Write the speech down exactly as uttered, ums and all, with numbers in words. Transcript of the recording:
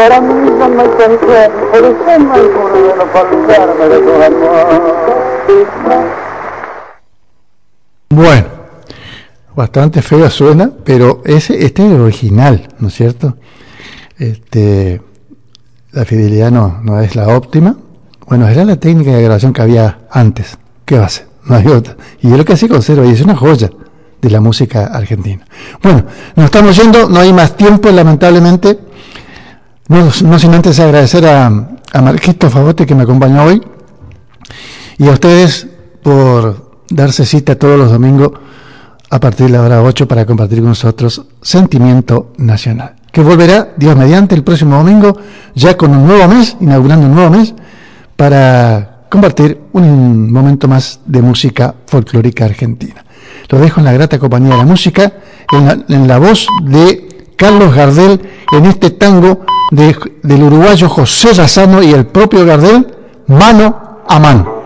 para mí mismo me pensé, eres tan mal puro de no faltarme de tu amor. Bueno, bastante feo suena, pero ese, este es el original, ¿no es cierto? Este, la fidelidad no, no es la óptima. Bueno, era la técnica de grabación que había antes. ¿Qué va a hacer? No hay otra. Y es lo que se conserva, y es una joya de la música argentina. Bueno, nos estamos yendo, no hay más tiempo, lamentablemente. No, no sin antes agradecer a, a Marquito Fagote, que me acompañó hoy, y a ustedes por darse cita todos los domingos a partir de la hora ocho para compartir con nosotros Sentimiento Nacional, que volverá, Dios mediante, el próximo domingo, ya con un nuevo mes, inaugurando un nuevo mes, para compartir un momento más de música folclórica argentina. Lo dejo en la grata compañía de la música, en la, en la voz de Carlos Gardel, en este tango de, del uruguayo José Razzano y el propio Gardel, Mano a Mano.